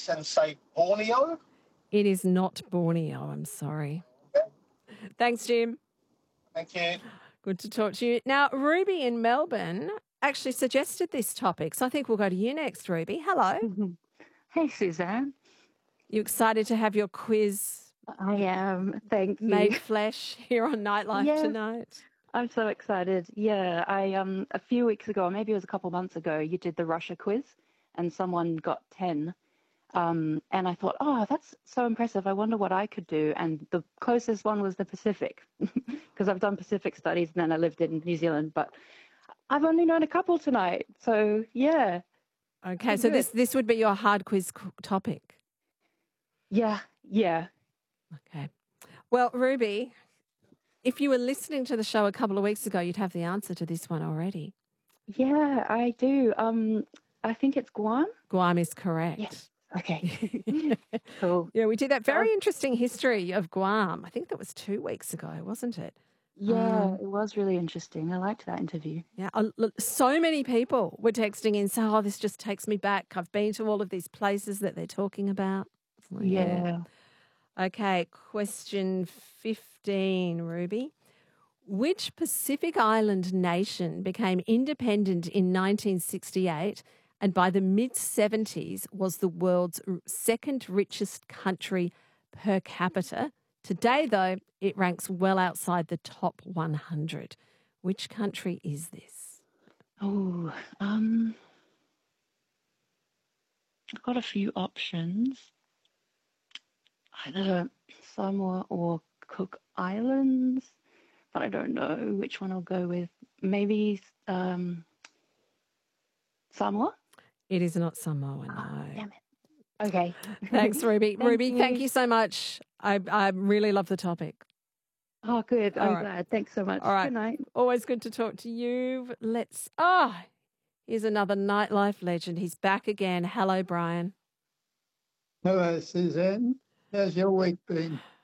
guess and say Borneo. It is not Borneo, I'm sorry. Thanks, Jim. Thank you. Good to talk to you. Now, Ruby in Melbourne actually suggested this topic, so I think we'll go to you next, Ruby. Hello. Hey, Suzanne. You excited to have your quiz I am. Thank you. made flesh here on Nightlife Yes. tonight? I'm so excited. Yeah, a few weeks ago, maybe it was a couple months ago, you did the Russia quiz and someone got 10. And I thought, oh, that's so impressive. I wonder what I could do. And the closest one was the Pacific, because I've done Pacific studies and then I lived in New Zealand, but I've only known a couple tonight. So, yeah. Okay, so this would be your hard quiz topic. Yeah. Okay. Well, Ruby, if you were listening to the show a couple of weeks ago, you'd have the answer to this one already. Yeah, I do. I think it's Guam. Guam is correct. Yes. Okay. Cool. Yeah, we did that very interesting history of Guam. I think that was 2 weeks ago, wasn't it? Yeah, it was really interesting. I liked that interview. Yeah, so many people were texting in saying, oh, this just takes me back. I've been to all of these places that they're talking about. Well, Yeah. Okay, question 15, Ruby. Which Pacific Island nation became independent in 1968 and by the mid-70s was the world's second richest country per capita? Today, though, it ranks well outside the top 100. Which country is this? Oh, I've got a few options. Either Samoa or Cook Islands, but I don't know which one I'll go with. Maybe Samoa? It is not Samoa, no. Damn it. Okay. Thanks, Ruby. Ruby, you. thank you so much. I really love the topic. Oh, good. All I'm right. glad. Thanks so much. All right. Good night. Always good to talk to you. Here's another Nightlife legend. He's back again. Hello, Brian. Hello, Suzanne. How's your week been?